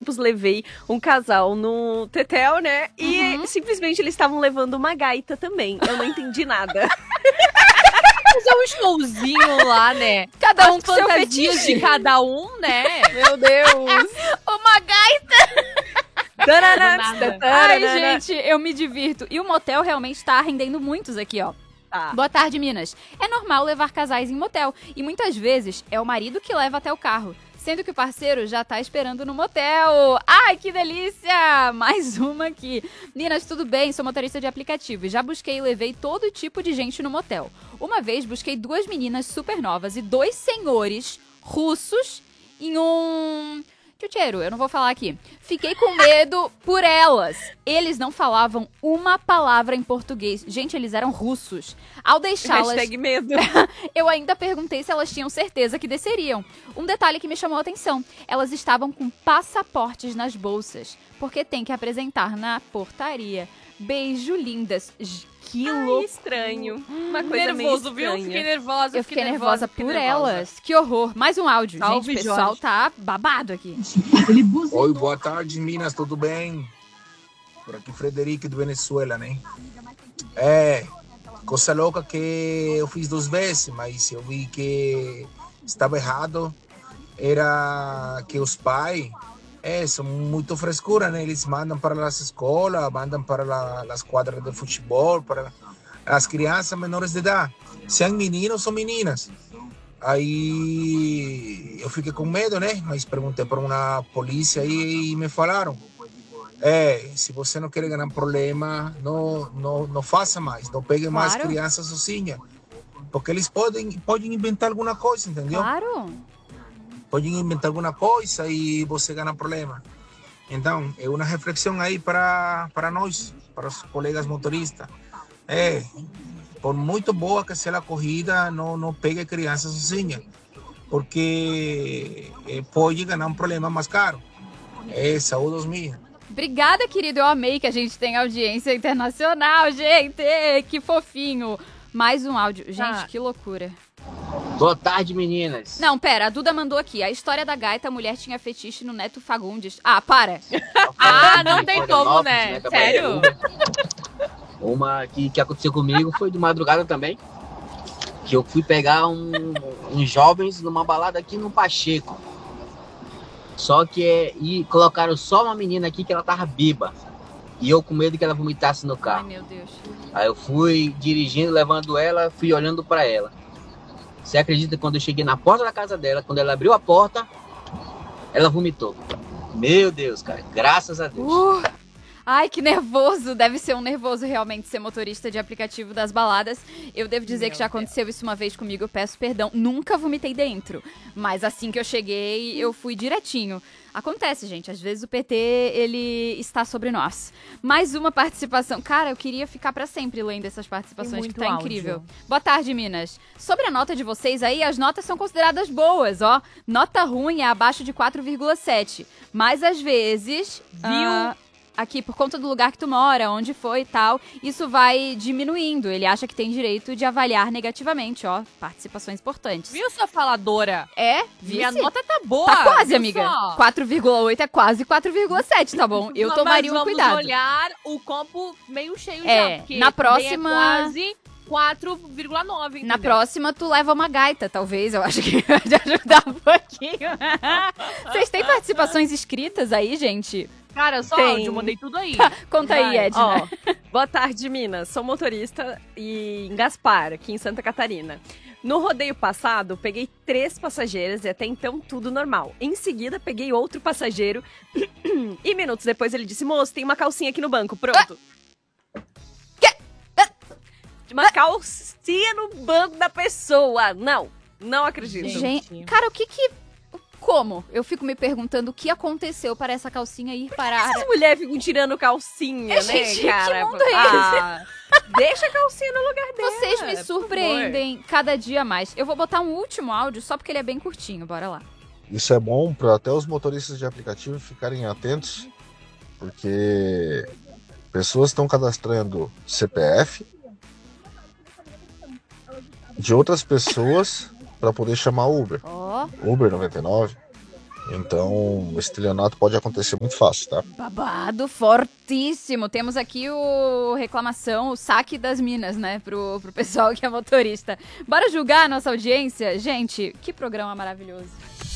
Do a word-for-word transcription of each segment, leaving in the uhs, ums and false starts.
tempos levei um casal no Tetel, né? E uhum. simplesmente eles estavam levando uma gaita também. Eu não entendi nada. Fazer um showzinho lá, né? Cada um As com seu fantasias fetiche. de cada um, né? Meu Deus. Uma gaita. Ai, gente, eu me divirto. E o motel realmente tá rendendo muitos aqui, ó. Tá. Boa tarde, Minas. É normal levar casais em motel. E muitas vezes é o marido que leva até o carro, sendo que o parceiro já tá esperando no motel. Ai, que delícia! Mais uma aqui. Minas, tudo bem? Sou motorista de aplicativo e já busquei e levei todo tipo de gente no motel. Uma vez busquei duas meninas super novas e dois senhores russos em um... Tchutcheiro, eu não vou falar aqui. Fiquei com medo por elas. Eles não falavam uma palavra em português. Gente, eles eram russos. Ao deixá-las... Hashtag medo. Eu ainda perguntei se elas tinham certeza que desceriam. Um detalhe que me chamou a atenção. Elas estavam com passaportes nas bolsas, porque tem que apresentar na portaria. Beijo, lindas. Que Ai, louco. estranho. Uma coisa nervoso, meio viu? Fiquei nervosa. Eu fiquei nervosa, nervosa por nervosa. elas. Que horror. Mais um áudio. Salve, Gente, o pessoal Jorge. tá babado aqui. Oi, boa tarde, Minas, tudo bem? Por aqui, Frederico, do Venezuela, né? É, coisa louca que eu fiz duas vezes, mas eu vi que estava errado. Era que os pais é, são muito frescura, né? Eles mandam para as escolas, mandam para la, as quadras de futebol, para as crianças menores de idade, sejam meninos ou meninas. Aí eu fiquei com medo, né? Mas perguntei para uma polícia aí e me falaram: é, se você não quer ganhar problema, não, não, não faça mais, não pegue mais Claro. crianças sozinhas, porque eles podem, podem inventar alguma coisa, entendeu? Claro. Podem inventar alguma coisa e você ganha problema. Então, é uma reflexão aí para, para nós, para os colegas motoristas. É, por muito boa que seja a corrida, não, não pegue crianças sozinha, porque é, pode ganhar um problema mais caro. É, saúde minha. Obrigada, querido. Eu amei que a gente tem audiência internacional, gente. Que fofinho. Mais um áudio. Gente, Ah. que loucura. Boa tarde, meninas. Não, pera, a Duda mandou aqui. A história da gaita, a mulher tinha fetiche no Neto Fagundes. Ah, para. Ah, não tem como, Florianópolis, né? da Sério? Bahia. Uma que, que aconteceu comigo foi de madrugada também. Que eu fui pegar um, uns jovens numa balada aqui no Pacheco. Só que é, e colocaram só uma menina aqui que ela tava bêbada. E eu com medo que ela vomitasse no Ai, carro. meu Deus. Aí eu fui dirigindo, levando ela, fui olhando pra ela. Você acredita que quando eu cheguei na porta da casa dela, quando ela abriu a porta, ela vomitou. Meu Deus, cara, graças a Deus. Uh, ai, que nervoso. Deve ser um nervoso realmente ser motorista de aplicativo das baladas. Eu devo dizer Meu que já aconteceu isso uma vez comigo. Eu peço perdão. Nunca vomitei dentro. Mas assim que eu cheguei, eu fui direitinho. Acontece, gente. Às vezes o P T, ele está sobre nós. Mais uma participação. Cara, eu queria ficar pra sempre lendo essas participações, Tem que muito tá áudio. incrível. Boa tarde, Minas. Sobre a nota de vocês aí, as notas são consideradas boas, ó. Nota ruim é abaixo de quatro vírgula sete. Mas às vezes... Viu? ah, aqui, por conta do lugar que tu mora, onde foi e tal, isso vai diminuindo. Ele acha que tem direito de avaliar negativamente, ó. Participações importantes. Viu, sua faladora? É? Minha Vice? nota tá boa. Tá quase, viu amiga. só? quatro vírgula oito é quase quatro vírgula sete, tá bom? Eu Mas tomaria um vamos cuidado. olhar o copo meio cheio É, já. Porque na também próxima- é quase quatro vírgula nove, Na entendeu? próxima, tu leva uma gaita, talvez. Eu acho que vai te ajudar um pouquinho. Vocês têm participações escritas aí, gente? Cara, só Tem. áudio, mandei tudo aí. Conta aí, Vai. Edna. Ó, boa tarde, Minas. Sou motorista e em Gaspar, aqui em Santa Catarina. No rodeio passado, peguei três passageiras e até então tudo normal. Em seguida, peguei outro passageiro e minutos depois ele disse: moço, tem uma calcinha aqui no banco, pronto. Uma calcinha no banco da pessoa. Não, não acredito. Gente, cara, o que que... Como? Eu fico me perguntando o que aconteceu para essa calcinha ir parar... Essas mulheres ficam tirando calcinha, É, né, gente, que cara? mundo é Ah, deixa a calcinha no lugar dela. Vocês me por surpreendem cada dia mais. Eu vou botar um último áudio só porque ele é bem curtinho. Bora lá. Isso é bom para até os motoristas de aplicativo ficarem atentos, porque pessoas estão cadastrando C P F de outras pessoas para poder chamar Uber. Ó, Uber noventa e nove. Então, o estelionato pode acontecer muito fácil, tá? Babado fortíssimo. Temos aqui o reclamação, o saque das minas, né? Pro, pro pessoal que é motorista. Bora julgar a nossa audiência? Gente, que programa maravilhoso.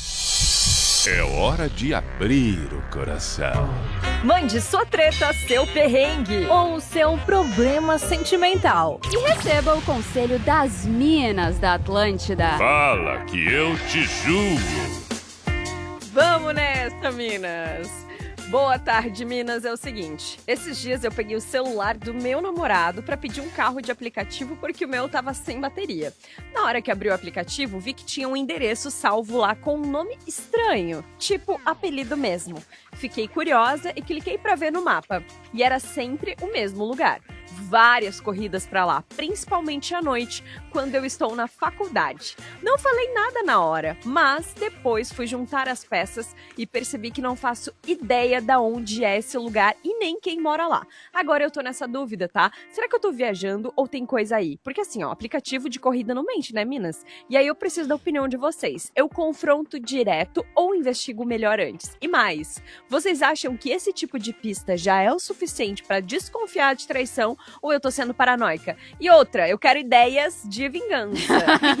É hora de abrir o coração. Mande sua treta, seu perrengue. Ou seu problema sentimental. E receba o conselho das minas da Atlântida. Fala que eu te julgo. Vamos nessa, Minas! Boa tarde, Minas. É o seguinte, esses dias eu peguei o celular do meu namorado pra pedir um carro de aplicativo porque o meu tava sem bateria. Na hora que abri o aplicativo, vi que tinha um endereço salvo lá com um nome estranho, tipo apelido mesmo. Fiquei curiosa e cliquei pra ver no mapa. E era sempre o mesmo lugar. Várias corridas pra lá, principalmente à noite, quando eu estou na faculdade. Não falei nada na hora, mas depois fui juntar as peças e percebi que não faço ideia de onde é esse lugar e nem quem mora lá. Agora eu tô nessa dúvida, tá? Será que eu tô viajando ou tem coisa aí? Porque assim, ó, aplicativo de corrida não mente, né, Minas? E aí eu preciso da opinião de vocês. Eu confronto direto ou investigo melhor antes? E mais, vocês acham que esse tipo de pista já é o suficiente pra desconfiar de traição ou eu tô sendo paranoica? E outra, eu quero ideias de vingança.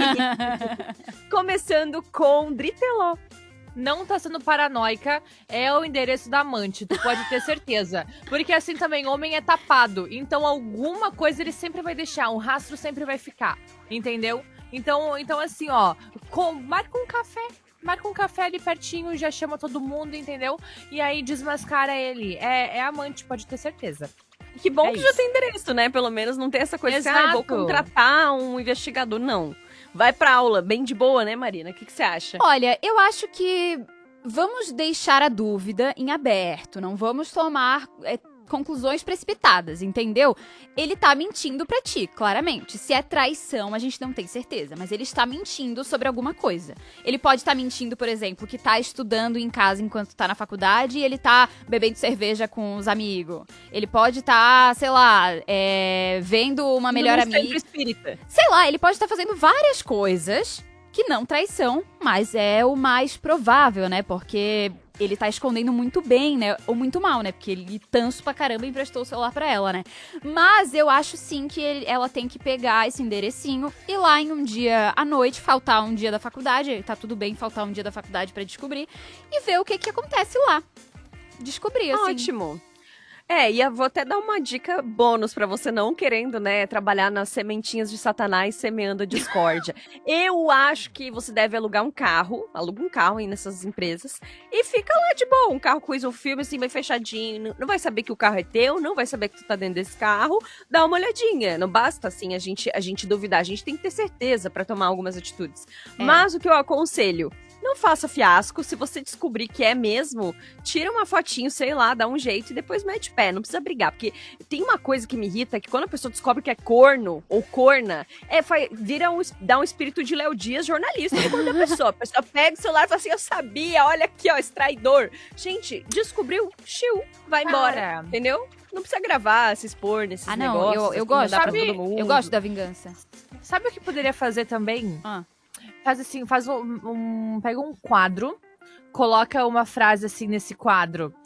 Começando com Driteló. Não tá sendo paranoica, é o endereço da amante, tu pode ter certeza. Porque assim também, homem é tapado, então alguma coisa ele sempre vai deixar, um rastro sempre vai ficar, entendeu? Então, então assim, ó, com, marca um café. Marca um café ali pertinho, já chama todo mundo, entendeu? E aí desmascara ele. É, é amante, pode ter certeza. Que bom É que isso. já tem endereço, né? Pelo menos não tem essa coisa assim, ah, Exato. vou contratar um investigador. Não. Vai pra aula, bem de boa, né, Marina? O que, que você acha? Olha, eu acho que vamos deixar a dúvida em aberto. Não vamos tomar é, conclusões precipitadas, entendeu? Ele tá mentindo pra ti, claramente. Se é traição, a gente não tem certeza, mas ele está mentindo sobre alguma coisa. Ele pode estar mentindo, por exemplo, que tá estudando em casa enquanto tá na faculdade e ele tá bebendo cerveja com os amigos. Ele pode estar, sei lá, é, vendo uma melhor No amiga. centro espírita. Sei lá, ele pode estar fazendo várias coisas que não traição, mas é o mais provável, né? Porque ele tá escondendo muito bem, né? Ou muito mal, né? Porque ele tanso pra caramba emprestou o celular pra ela, né? Mas eu acho sim que ele- ela tem que pegar esse enderecinho e lá em um dia à noite, faltar um dia da faculdade, tá tudo bem faltar um dia da faculdade pra descobrir, e ver o que que acontece lá. Descobrir, assim. Ótimo. É, e eu vou até dar uma dica bônus pra você não querendo, né, trabalhar nas sementinhas de Satanás semeando a discórdia. Eu acho que você deve alugar um carro, aluga um carro aí nessas empresas e fica lá de boa, um carro com o filme assim bem fechadinho, não vai saber que o carro é teu, não vai saber que tu tá dentro desse carro, dá uma olhadinha, não basta assim a gente, a gente duvidar, a gente tem que ter certeza pra tomar algumas atitudes. É. Mas o que eu aconselho, não faça fiasco, se você descobrir que é mesmo, tira uma fotinho, sei lá, dá um jeito e depois mete pé, não precisa brigar, porque tem uma coisa que me irrita, que quando a pessoa descobre que é corno ou corna, é, vai, vira um, dá um espírito de Léo Dias jornalista no corpo da pessoa, a pessoa pega o celular e fala assim, eu sabia, olha aqui, ó, esse traidor. Gente, descobriu, chiu, vai embora, Cara. entendeu? Não precisa gravar, se expor nesses Ah, não, negócios, eu, eu assim, gosto. mandar pra Sabe, todo mundo. Eu gosto da vingança. Sabe o que poderia fazer também? Ah. Faz assim, faz um, um- pega um quadro, coloca uma frase assim nesse quadro.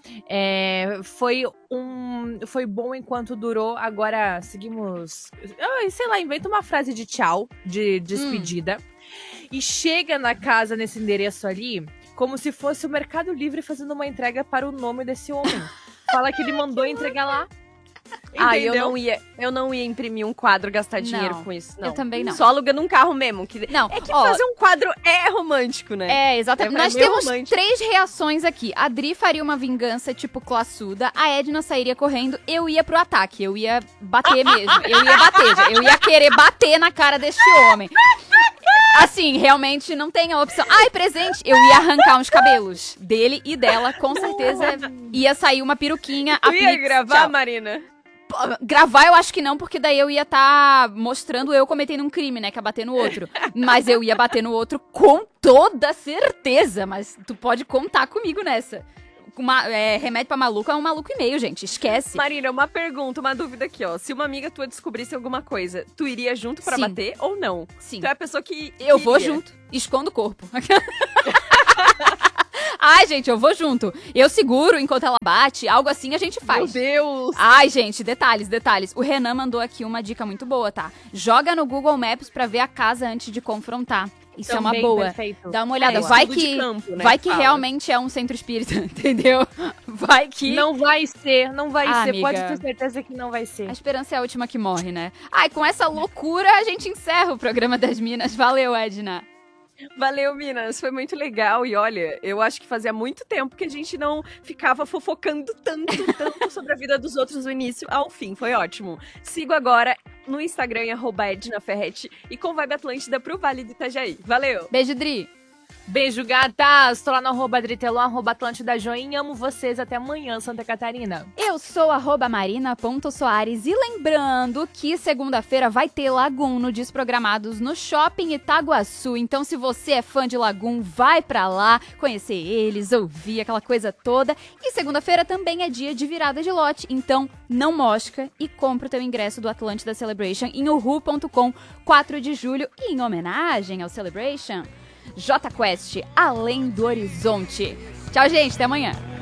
É, foi um, foi bom enquanto durou. Agora seguimos. Ah, sei lá, inventa uma frase de tchau, de despedida, e chega na casa nesse endereço ali, como se fosse o Mercado Livre fazendo uma entrega para o nome desse homem. Fala que ele mandou entregar lá. Ah, eu Entendeu? não ia, eu não ia imprimir um quadro, gastar dinheiro Não, com isso, não. eu também não. Só alugando um carro mesmo. Que... Não, É que ó, fazer um quadro é romântico, né? É, exatamente. É, Nós meio temos romântico. três reações aqui. A Dri faria uma vingança, tipo, classuda. A Edna sairia correndo. Eu ia pro ataque. Eu ia bater mesmo. Eu ia bater. já. Eu ia querer bater na cara deste homem. Assim, realmente não tem a opção. Ai, presente! Eu ia arrancar uns cabelos dele e dela. Com certeza ia sair uma peruquinha. Tu ia aplique- gravar, tchau. Marina? Gravar eu acho que não, porque daí eu ia estar mostrando eu cometendo um crime, né? Que é bater no outro. Mas eu ia bater no outro com toda certeza. Mas tu pode contar comigo nessa. Uma, é, remédio pra maluco é um maluco e meio, gente. Esquece. Marina, uma pergunta, uma dúvida aqui, ó. Se uma amiga tua descobrisse alguma coisa, tu iria junto pra Sim. bater ou não? Sim. Tu é a pessoa que. Eu que vou iria. junto. Escondo o corpo. Ai, gente, eu vou junto. Eu seguro enquanto ela bate, algo assim a gente faz. Meu Deus! Ai, gente, detalhes, detalhes. O Renan mandou aqui uma dica muito boa, tá? Joga no Google Maps pra ver a casa antes de confrontar. Isso Também é uma boa. perfeito. Dá uma olhada. É, vai estudo de que, campo, né, vai que que fala. realmente é um centro espírita, entendeu? Vai que... Não vai ser, não vai Ah, ser. amiga. Pode ter certeza que não vai ser. A esperança é a última que morre, né? Ai, com essa loucura a gente encerra o programa das Minas. Valeu, Edna. Valeu, Minas. Foi muito legal. E olha, eu acho que fazia muito tempo que a gente não ficava fofocando tanto, tanto sobre a vida dos outros do início ao fim. Foi ótimo. Sigo agora no Instagram, em arroba Edna Ferretti, e com Vibe Atlântida pro Vale do Itajaí. Valeu! Beijo, Dri. Beijo, gatas. Tô lá no arroba Dritelon, arroba Atlântida Joinha. Amo vocês. Até amanhã, Santa Catarina. Eu sou arroba marina.soares e lembrando que segunda-feira vai ter Lagoon no Desprogramados no Shopping Itaguaçu. Então, se você é fã de Lagoon, vai pra lá conhecer eles, ouvir aquela coisa toda. E segunda-feira também é dia de virada de lote. Então, não mosca e compra o teu ingresso do Atlântida Celebration em uhu ponto com, quatro de julho. E em homenagem ao Celebration, J Quest, Além do Horizonte. Tchau, gente. Até amanhã.